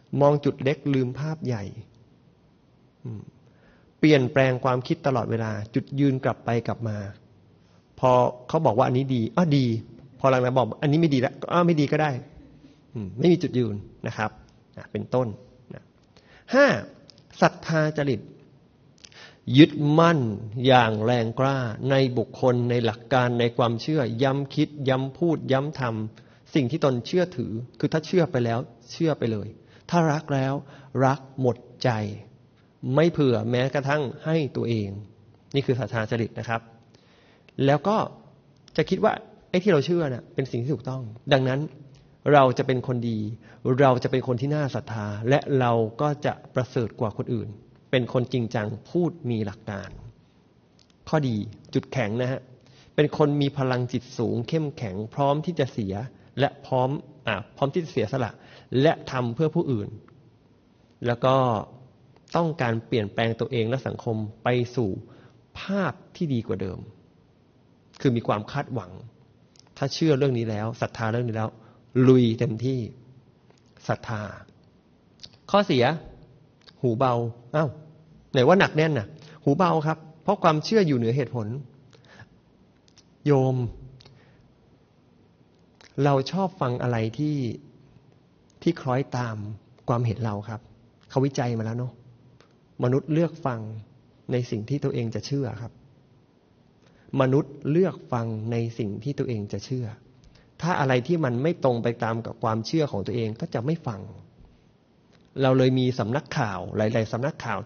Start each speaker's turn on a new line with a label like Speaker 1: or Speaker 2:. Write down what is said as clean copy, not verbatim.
Speaker 1: มองจุดเล็กลืมภาพใหญ่เปลี่ยนแปลงความคิดตลอดเวลาจุดยืนกลับไปกลับมาพอเขาบอกว่าอันนี้ดีดีพอหลังๆบอกอันนี้ไม่ดีแล้วไม่ดีก็ได้ไม่มีจุดยืนนะครับเป็นต้นนะ5ศรัทธาจริตยึดมั่นอย่างแรงกล้าในบุคคลในหลักการในความเชื่อย้ำคิดย้ำพูดย้ำทำสิ่งที่ตนเชื่อถือคือถ้าเชื่อไปแล้วเชื่อไปเลยถ้ารักแล้วรักหมดใจไม่เผื่อแม้กระทั่งให้ตัวเองนี่คือศรัทธาจริตนะครับแล้วก็จะคิดว่าไอ้ที่เราเชื่อน่ะเป็นสิ่งที่ถูกต้องดังนั้นเราจะเป็นคนดีเราจะเป็นคนที่น่าศรัทธาและเราก็จะประเสริฐกว่าคนอื่นเป็นคนจริงจังพูดมีหลักการข้อดีจุดแข็งนะฮะเป็นคนมีพลังจิตสูงเข้มแข็งพร้อมที่จะเสียและพร้อมที่จะเสียสละและทำเพื่อผู้อื่นแล้วก็ต้องการเปลี่ยนแปลงตัวเองและสังคมไปสู่ภาพที่ดีกว่าเดิมคือมีความคาดหวังถ้าเชื่อเรื่องนี้แล้วศรัทธาเรื่องนี้แล้วลุยเต็มที่ศรัทธาข้อเสียหูเบาไหนว่าหนักแน่นน่ะหูเบาครับเพราะความเชื่ออยู่เหนือเหตุผลโยมเราชอบฟังอะไรที่คล้อยตามความเห็นเราครับเขาวิจัยมาแล้วเนาะมนุษย์เลือกฟังในสิ่งที่ตัวเองจะเชื่อครับมนุษย์เลือกฟังในสิ่งที่ตัวเองจะเชื่อถ้าอะไรที่มันไม่ตรงไปตามกับความเชื่อของตัวเองก็จะไม่ฟังเราเลยมีสำนักข่าวหลายๆสำนักข่าว